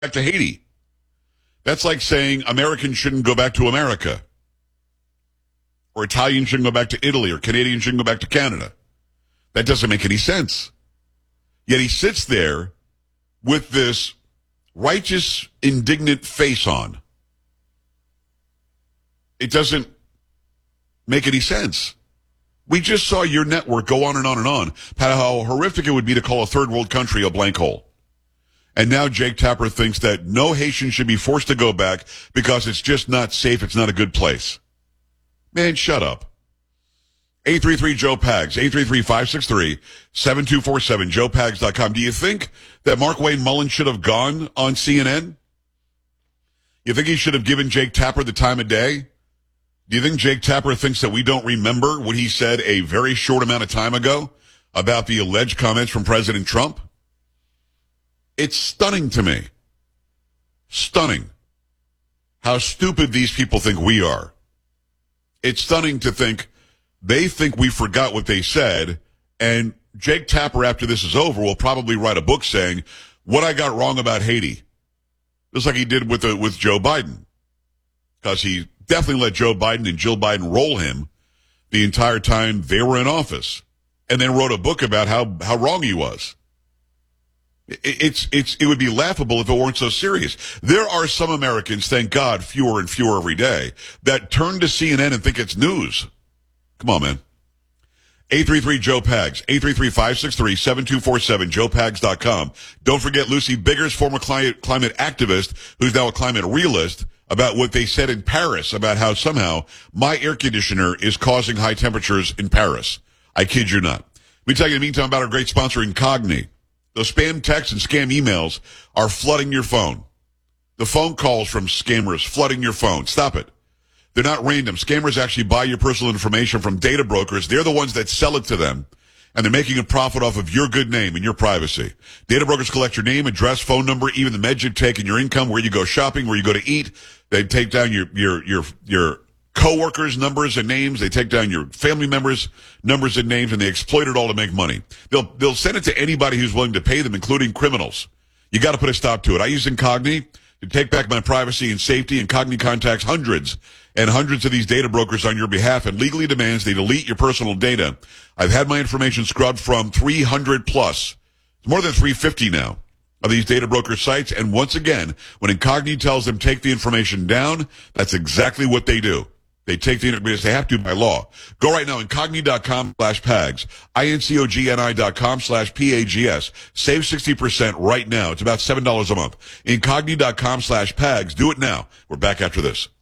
back to Haiti. That's like saying Americans shouldn't go back to America. Or Italians shouldn't go back to Italy, or Canadians shouldn't go back to Canada. That doesn't make any sense. Yet he sits there with this righteous, indignant face on. It doesn't make any sense. We just saw your network go on and on and on about how horrific it would be to call a third world country a blank hole. And now Jake Tapper thinks that no Haitian should be forced to go back because it's just not safe. It's not a good place. Man, shut up. 833-JOE-PAGS, 833-563-7247, joepags.com. Do you think that Markwayne Mullin should have gone on CNN? You think he should have given Jake Tapper the time of day? Do you think Jake Tapper thinks that we don't remember what he said a very short amount of time ago about the alleged comments from President Trump? It's stunning to me. Stunning how stupid these people think we are. It's stunning to think they think we forgot what they said, and Jake Tapper, after this is over, will probably write a book saying what I got wrong about Haiti. Just like he did with Joe Biden. Because he definitely let Joe Biden and Jill Biden roll him the entire time they were in office. And then wrote a book about how wrong he was. It would be laughable if it weren't so serious. There are some Americans, thank God, fewer and fewer every day, that turn to CNN and think it's news. Come on, man. 833-JOE-PAGS, 833-563-7247, joepags.com. Don't forget Lucy Biggers, former climate activist, who's now a climate realist, about what they said in Paris about how somehow my air conditioner is causing high temperatures in Paris. I kid you not. Let me tell you in the meantime about our great sponsor, Incogni. Those spam texts and scam emails are flooding your phone. The phone calls from scammers flooding your phone. Stop it. They're not random. Scammers actually buy your personal information from data brokers. They're the ones that sell it to them, and they're making a profit off of your good name and your privacy. Data brokers collect your name, address, phone number, even the meds you take, and your income, where you go shopping, where you go to eat. They take down your coworkers' numbers and names. They take down your family members' numbers and names, and they exploit it all to make money. They'll send it to anybody who's willing to pay them, including criminals. You got to put a stop to it. I use Incogni to take back my privacy and safety. Incogni contacts hundreds and hundreds of these data brokers on your behalf and legally demands they delete your personal data. I've had my information scrubbed from 300 plus. It's more than 350 now of these data broker sites. And once again, when Incogni tells them take the information down, that's exactly what they do. They take the information, they have to by law. Go right now, incogni.com/PAGS, incogni.com/PAGS. Save 60% right now. It's about $7 a month. Incogni.com/PAGS. Do it now. We're back after this.